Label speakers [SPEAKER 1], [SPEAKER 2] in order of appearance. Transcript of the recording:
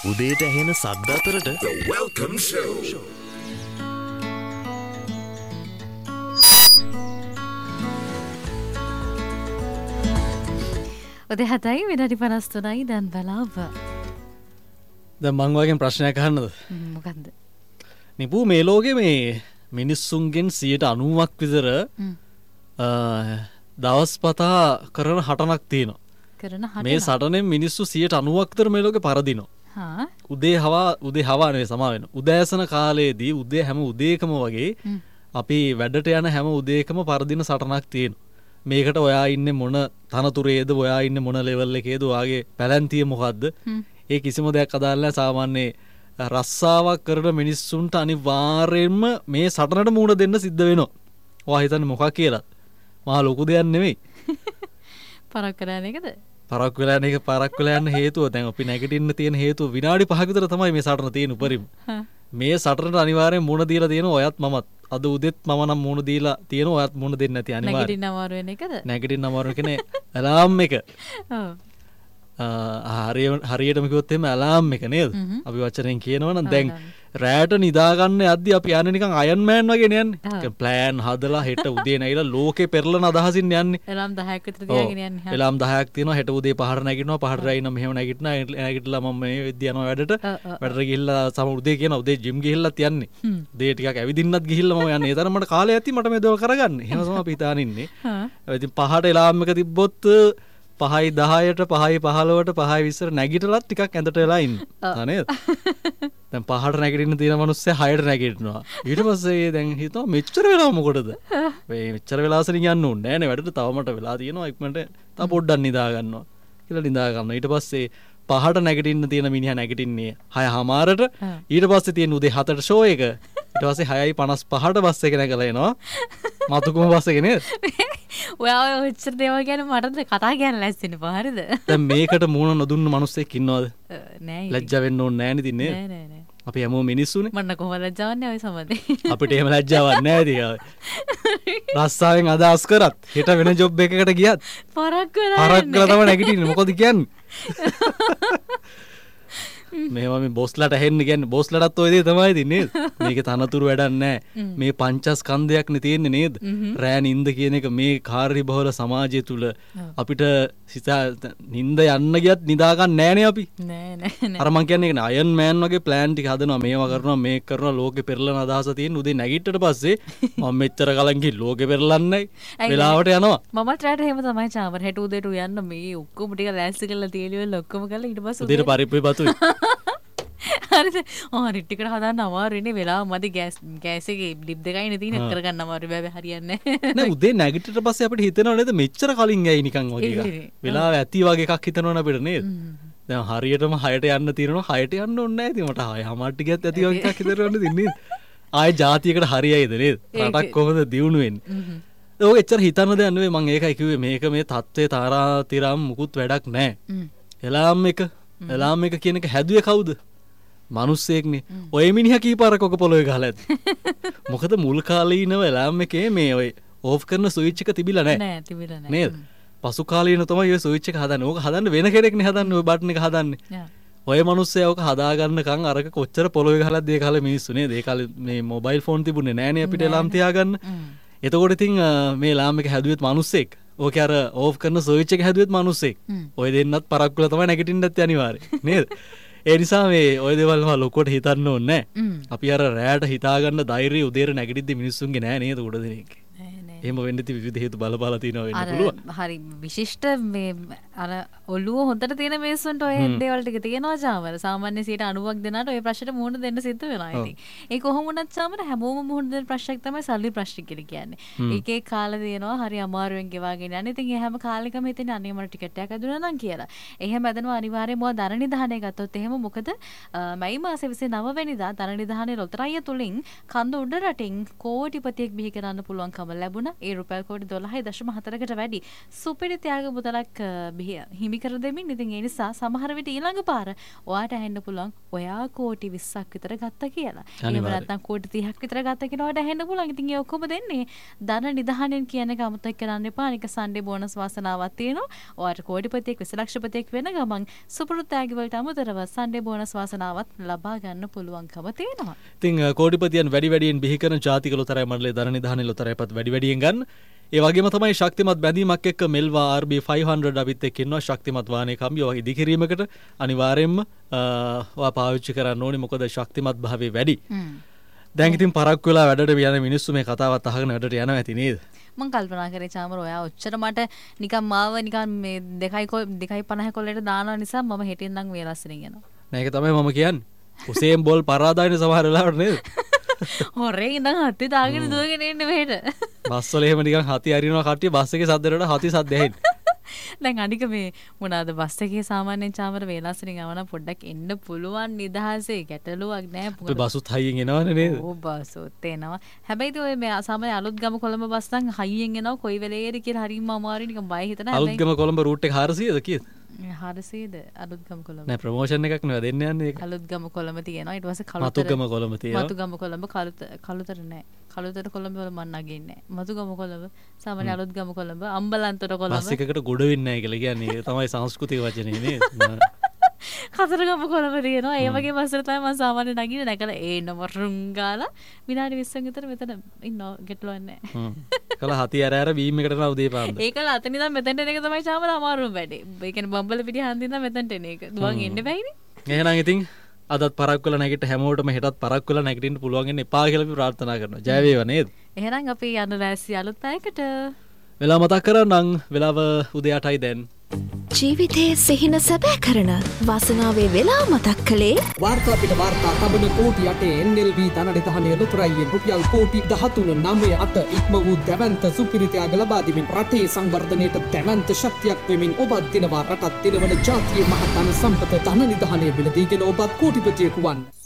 [SPEAKER 1] උදේට ඇහෙන සද්ද අතරට
[SPEAKER 2] The Welcome Show.
[SPEAKER 3] උදේ 7යි විනාඩි 53යි දැන් බලාව.
[SPEAKER 4] දැන් මං වගේ ප්‍රශ්නයක් අහන්නද?
[SPEAKER 3] මොකද්ද?
[SPEAKER 4] නිපු මේ ලෝකේ මේ මිනිස්සුන්ගෙන් 90ක් විතර දවස් පතා කරන හටනක් තියෙනවා.
[SPEAKER 3] කරන හටන.
[SPEAKER 4] මේ සටනෙන් මිනිස්සු 90ක් විතර මේ ලෝකේ පරදිනවා.
[SPEAKER 3] හා
[SPEAKER 4] උදේ හවා නෙවෙයි සමා වෙන. උදෑසන කාලයේදී උදේ හැම උදේකම වගේ අපි වැඩට යන හැම උදේකම පරදින සටනක් තියෙනවා. මේකට ඔයා ඉන්නේ මොන තනතුරේද, ඔයා ඉන්නේ මොන ලෙවල් එකේද, ඔයාගේ පැලැන්තිය මොකද්ද? ඒ කිසිම දෙයක් අදාළ නැහැ. සාමාන්‍ය රස්සාවක් කරන මිනිස්සුන්ට අනිවාර්යයෙන්ම මේ සටනට මුහුණ දෙන්න සිද්ධ වෙනවා. ඔයා හිතන්නේ මොකක් කියලා? මහා ලොකු දෙයක් නෙමෙයි.
[SPEAKER 3] පරක් කරන එකද?
[SPEAKER 4] පරක් වෙලා යන හේතුව දැන් අපි නැගිටින්න තියෙන හේතුව විනාඩි 5ක විතර තමයි මේ සටන තියෙන උපරිම. මේ සටනට අනිවාර්යෙන් මුහුණ දීලා තියෙනවා ඔයත් මමත්. අද උදෙත් මම නම් මුහුණ දීලා තියෙනවා ඔයත් මුහුණ දෙන්නේ නැති අනිවාර්යෙන්.
[SPEAKER 3] නැගිටින්න අමාරු වෙන එකද?
[SPEAKER 4] නැගිටින්න අමාරු කියන්නේ ඇලාම් එක.
[SPEAKER 3] ඔව්.
[SPEAKER 4] හරියටම කිව්වොත් එහෙම ඇලාම් එක නේද? අපි වචනෙන් කියනවා නම් දැන් රැට නිදාගන්න යද්දි අපි යන්නේ නිකන් අයන් මෑන් වගේ යන්නේ. ප්ලෑන් හදලා හෙට උදේ නැගිලා ලෝකේ පෙරලන අදහසින් යන්නේ.
[SPEAKER 3] එළම් 10ක් විතර තියාගෙන යන්නේ.
[SPEAKER 4] එළම් 10ක් තියෙනවා. හෙට උදේ පහට නැගිටිනවා. පහට රැයින මෙහෙම නැගිටලා මම මේ වෙද්දී යනවා වැඩට. වැඩට ගිහිල්ලා සම උදේ කියනවා උදේ ජිම් ගිහිල්ලාත් යන්නේ. උදේ ටිකක් ඇවිදින්නත් ගිහිල්ලා මම යන්නේ. ඒ තරම් මට කාලය ඇති මට මේ දේවල් කරගන්න. එහෙම තමයි අපි හිතාන ඉන්නේ. ඉතින් පහට එළාම් එක තිබ්බොත් 5යි 10ට 5යි 15ට 5යි 20ට නැගිටලත් ටිකක් ඇඳට වෙලා ඉන්න. නේද? දැන් 5ට නැගිටින්න තියෙන මිනිස්සු 6ට නැගිටිනවා. ඊට පස්සේ දැන් හිතනවා මෙච්චර වෙලාව මොකටද? මේ මෙච්චර වෙලාවසරින් යන්න ඕනේ නෑනේ වැඩට. තව මට වෙලා තියෙනවා ඉක්මනට තව පොඩ්ඩක් නිදා ගන්නවා. කියලා නිදා ගන්නවා. ඊට පස්සේ 5ට නැගිටින්න තියෙන මිනිහා නැගිටින්නේ 6:00ට. ඊට පස්සේ තියෙන උදේ 7ට ෂෝ එක. ඊට පස්සේ 6:55ට බස් එක නැගලා එනවා. මතුකුම බස් එක නේද?
[SPEAKER 3] ඔයා ඔය ඔච්චර දේවල් ගැන මටද කතා කියන්න ලැස්තිනේ පහරිද?
[SPEAKER 4] දැන් මේකට මූණ නොදුන්න මිනිස්සෙක් ඉන්නවද?
[SPEAKER 3] නෑ.
[SPEAKER 4] ලැජ්ජා වෙන්න ඕනේ නෑනේ ඉතින් නේද?
[SPEAKER 3] නෑ.
[SPEAKER 4] අපි හැමෝම මිනිස්සුනේ.
[SPEAKER 3] මන්න කොහොමද ලැජ්ජාවන්නේ ඔය සමදේ?
[SPEAKER 4] අපිට එහෙම ලැජ්ජාවක් නෑ ඉතින්. රස්සාවෙන් අදහස් කරත් හෙට වෙන ජොබ් එකකට ගියත්
[SPEAKER 3] පරක් කරලා
[SPEAKER 4] තමයි නැගිටින්නේ. මොකද කියන්නේ? මේවා මේ බොස්ලට ඇහෙන්න කියන්නේ බොස්ලටත් ඔය දේ තමයි ඉතින් නේද? මේකේ තනතුරු වැඩක් නැහැ. මේ පංචස්කන්ධයක් නේ තියෙන්නේ නේද? රෑ නිින්ද කියන එක මේ කාර්යබහුල සමාජය තුල අපිට නිින්ද යන්න ගියත් නිදා ගන්න නෑනේ අපි.
[SPEAKER 3] නෑ.
[SPEAKER 4] අර මං කියන්නේ ඒකනේ අයන් මෑන් වගේ ප්ලෑන් ටික හදනවා මේවා කරනවා මේක කරනවා ලෝකේ පෙරලන අදහස තියෙන උදේ නැගිට්ටට පස්සේ මම මෙච්චර කලන් ගිහින් ලෝකේ පෙරලන්නේ වෙලාවට යනවා.
[SPEAKER 3] මමත් රැට එහෙම තමයි චාමර හෙට උදේට යන්න මේ ඔක්කොම ටික ලෑස්ති කරලා තියලිවල ඔක්කොම කරලා ඊට පස්සේ
[SPEAKER 4] උදේට පරිප්පුයි බතුයි
[SPEAKER 3] හරිද? රිට් එකට හදන්න අමාරුනේ වෙලාව මදි ගෑස් එකේ ඩිප් දෙකයිනේ තියෙන එක කරගන්න අමාරුයි බෑ හරියන්නේ
[SPEAKER 4] නෑ. උදේ නැගිටිට පස්සේ අපිට හිතෙනව නේද මෙච්චර කලින් ඇයි නිකන් වගේ එකක්. වෙලාව ඇති වගේ එකක් හිතනවනේ අපිට නේද? දැන් හරියටම 6ට යන්න තියෙනවා 6ට යන්න ඕනේ නෑ. ඉතින් මට 6:00 ටිකත් ඇති වගේ එකක් හිතනවනේ ඉතින් නේද? ආයේ ජාතියකට හරියයිද නේද? රටක් කොහොමද දියුණු වෙන්නේ? ඔය එච්චර හිතන්න දෙයක් නෙවෙයි. මම ඒකයි කිව්වේ මේක මේ තත්ත්වයේ තාරාතිරම් මුකුත් වැඩක් නෑ. එලාම් එක කියන එක හැදුවේ කවුද? මනුස්සයෙක්නේ. ඔය මිනිහා කීපාරක් ඔක පොළොවේ ගහලා ඇද්ද? මොකද මුල් කාලීනව එලාම් එකේ මේ ඔය ඕෆ් කරන ස්විච් එක තිබිලා නැහැ.
[SPEAKER 3] නෑ තිබිලා නෑ.
[SPEAKER 4] නේද? පසු කාලීන තමයි ඔය ස්විච් එක හදන්නේ. ඕක හදන්න වෙන කෙනෙක්නේ හදන්නේ. ඔය බටන් එක හදන්නේ. ඔය මිනිස්සයා ඕක හදාගන්නකම් අරක කොච්චර පොළොවේ ගහලාද ඒ කාලේ මිනිස්සු නේද? ඒ කාලේ මේ මොබයිල් ෆෝන් තිබුණේ නෑනේ අපිට එලාම් තියාගන්න. එතකොට ඉතින් මේ එලාම් එක හැදුවෙත් මිනිස්සෙක්. ඕකේ අර ඕෆ් කරන ස්විච් එක හැදුවෙත් මිනිස්සෙක්. ඔය දෙන්නත් පරක් වෙලා තමයි නැගිටින්නත් අනිවාර්යයෙන්. නේද? ඒ නිසා මේ ඔය දේවල් මම ලොකුවට හිතන්න ඕනේ නැහැ. අපි අර රැයට හිතාගන්න ධෛර්යය උදේට නැගිටිද්දි මිනිස්සුන්ගේ නෑ නේද උඩ දෙනෙක්. එහෙම වෙන්න ඉතින් විවිධ හේතු බලපාලා තියෙනවා වෙන්න පුළුවන්.
[SPEAKER 3] හරි විශිෂ්ට මේ අර ඔළුව හොඳට තියෙන මිනිස්සුන්ට ඔය දේවල් ටික තියෙනවා චාමර. සාමාන්‍ය 90ක් දෙනාට ඔය ප්‍රශ්නෙට මුහුණ දෙන්න සිද්ධ වෙනවා ඉතින්. ඒ කොහොම වුණත් චාමර හැමෝම මුහුණ දෙන ප්‍රශ්නයක් තමයි සල්ලි ප්‍රශ්න කියලා කියන්නේ. ඒකේ කාලේ දෙනවා හරි අමාරුවෙන් ගෙවාගෙන යන්නේ. ඉතින් ඒ හැම කාලෙකම හිතන්නේ අනේ මට ටිකට් එකක් ඇදුණා නම් කියලා. එහෙම ඇදෙනවා අනිවාර්යයෙන්ම මොකද ධන නිධානය ගත්තොත් එහෙම මොකද මයි මාසේ 29 වෙනිදා ධන නිධානයේ ලොතරැය තුලින් කන්ද උඩ රටින් කෝටිපතියෙක් බිහි කරන්න පුළුවන්කම ලැබුණා. ඒ රුපියල් කෝටි 12.4කට වැඩි සුපිරි ත්‍යාග මුදලක් හිමි කර දෙමින් ඉතින් ඒ නිසා සමහර විට ඊළඟ පාර ඔයාට ඇහෙන්න පුළුවන් ඔයා කෝටි 20ක් විතර ගත්තා කියලා. එහෙම නැත්නම් කෝටි 30ක් විතර ගත්තා කියලා ඔයාට ඇහෙන්න පුළුවන්. ඉතින් ඒ ඔක්කොම දෙන්නේ ධන නිධානයෙන් කියන එක අමතක කරන්න එපා. නික සන්ඩේ බෝනස් වාසනාවක් තියෙනවා. ඔයාට කෝටිපතියෙක් 20 ලක්ෂපතියෙක් වෙන ගමන් සුපුරුත්තාගේ වලට අමතරව සන්ඩේ බෝනස් වාසනාවත් ලබා ගන්න පුළුවන්කම තියෙනවා.
[SPEAKER 4] ඉතින් කෝටිපතියන් වැඩි වැඩියෙන් බිහි කරන ජාතික ලොතරැයි මණ්ඩලයේ ධන නිධානයේ ලොතරැයිපත් වැඩි වැඩියෙන් ගන්න. ඒ වගේම තමයි ශක්තිමත් බැඳීමක් එක්ක මෙල්වා RB 500 අපිත් එක්ක ඉන්නවා. ශක්තිමත් වාහනේ කම්බිය වගේ ඉදිකිරීමකට අනිවාර්යයෙන්ම ඔයා පාවිච්චි කරන්න ඕනේ. මොකද ශක්තිමත් භාවය වැඩි. දැන් ඉතින් පරක්කු වෙලා වැඩට යන මිනිස්සු මේ කතාවත් අහගෙන වැඩට යනවා ඇති නේද?
[SPEAKER 3] මං කල්පනා කරේ චාමර ඔයා ඔච්චර මට නිකන් මාව නිකන් මේ 2.50 කොල්ලට දානවා නිසා මම හෙටින් නම් වේලස්සරින් යනවා.
[SPEAKER 4] නෑ ඒක තමයි මම කියන්නේ. උසේන් බෝල් පරාදායිනේ සමහර වෙලාවට නේද?
[SPEAKER 3] හොරේ ඉඳන් හත්ති දාගෙන දුවගෙන එන්නේ මෙහෙට.
[SPEAKER 4] බස් වල එහෙම නිකන් හති අරිනවා කට්ටිය බස් එකේ සද්දේට හති සද්ද ඇහෙන්නේ.
[SPEAKER 3] දැන් අනික මේ මොනවාද බස් එකේ සාමාන්‍යයෙන් චාමර වේලාසරින් යවන පොඩ්ඩක් එන්න පුළුවන් නිදහසේ ගැටලුවක් නෑ.
[SPEAKER 4] අපේ බසුත් හයියෙන් එනවනේ නේද?
[SPEAKER 3] ඔව් බසුත් එනවා. හැබැයි ඔය මේ සාමාන්‍ය අලුත්ගම කොළඹ බස් නම් හයියෙන් එනවා කොයි වෙලේද කියලා හරිම අමාරුයි නිකන් බය හිතන හැබැයි
[SPEAKER 4] අලුත්ගම කොළඹ රූට් එක 400ද කීයද?
[SPEAKER 3] 400ද අලුත්ගම කොළඹ.
[SPEAKER 4] නෑ ප්‍රොමෝෂන් එකක් නෙවෙයි දෙන්න යන්නේ ඒක.
[SPEAKER 3] අලුත්ගම කොළඹ තියෙනවා ඊට පස්සේ කළුතර
[SPEAKER 4] මතුගම කොළඹ තියෙනවා.
[SPEAKER 3] මතුගම කොළඹ කළුතර නෑ. කළුතර කොළඹ වල මන් නගින්නේ නෑ. මතුගම කොළඹ සාමාන්‍ය අලුත්ගම කොළඹ අම්බලන්තොට කොළඹ.
[SPEAKER 4] බස් එකකට ගොඩ වෙන්නේ නැහැ කියලා කියන්නේ ඒක තමයි සංස්කෘතික වචනේ නේද?
[SPEAKER 3] කතරගම කොළඹ තියෙනවා. ඒ වගේ බස් වල තමයි මම සාමාන්‍ය නගින්නේ. නැකලා ඒනම රුං ගාලා විනාඩි 20ක් විතර මෙතන ඉන්නවා ගැටලුවක් නැහැ.
[SPEAKER 4] කළා හති අර බීම් එකට නා උදේ පාන්දර.
[SPEAKER 3] ඒකල අතන ඉඳන් මෙතෙන්ට එන එක තමයි චාමර අමාරුම වැඩේ. ඒ කියන්නේ බම්බල පිටිය හන්දින් ඉඳන් මෙතෙන්ට එන එක. දුවන් එන්න බැයිනේ.
[SPEAKER 4] එහෙනම් ඉතින් අදත් පරක් වෙලා නැගිට හැමෝටම හෙටත් පරක් වෙලා නැගිටින්න පුළුවන් වෙන්න එපා කියලා අපි ප්‍රාර්ථනා කරනවා. ජය වේවා නේද?
[SPEAKER 3] එහෙනම් අපි යන්න රැස්සි අලුත් අයකට.
[SPEAKER 4] වෙලා මතක් කරන්නම් වෙලාව උදේ 8යි දැන්.
[SPEAKER 2] ජීවිතයේ සිහින සැබෑ කරන වාසනාවේ වෙලා මතක් කළේ
[SPEAKER 5] වාර්තා පිට වාර්තා තබන කෝටි 8 NLB ධන නිධානයේ ලොතරැයියෙන් රුපියල් කෝටි 13.98 ඉක්ම වූ දැවැන්ත සුපිරිතයාග ලබා දෙමින් රටේ සංවර්ධනයට දැවැන්ත ශක්තියක් වෙමින් ඔබත් දිනවා රටත් දිනවන ජාතියේ මහත් ධන සම්පත ධන නිධානයේ මිලදීගෙන ඔබත් කෝටිපතියෙකු වන්න.